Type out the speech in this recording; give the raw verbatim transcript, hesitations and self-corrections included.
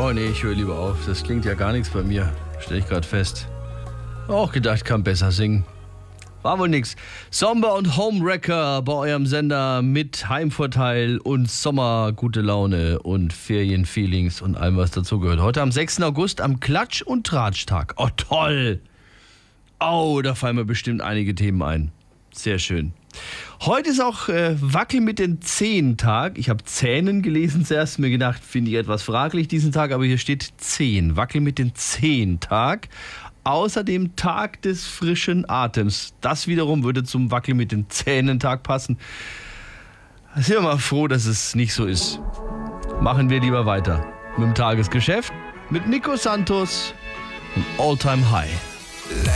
Oh nee, ich höre lieber auf. Das klingt ja gar nichts bei mir. Stell ich gerade fest. Auch gedacht, kann besser singen. War wohl nix. Somber und Homewrecker bei eurem Sender mit Heimvorteil und Sommer, gute Laune und Ferienfeelings und allem, was dazugehört. Heute am sechsten August am Klatsch- und Tratsch-Tag. Oh, toll! Oh, da fallen mir bestimmt einige Themen ein. Sehr schön. Heute ist auch äh, Wackel mit den Zehen-Tag. Ich habe Zähnen gelesen zuerst, mir gedacht, finde ich etwas fraglich diesen Tag, aber hier steht Zehen. Wackel mit den Zehen-Tag. Außerdem Tag des frischen Atems. Das wiederum würde zum Wackel mit den Zähnen-Tag passen. Sind wir mal froh, dass es nicht so ist. Machen wir lieber weiter mit dem Tagesgeschäft mit Nico Santos und All Time High.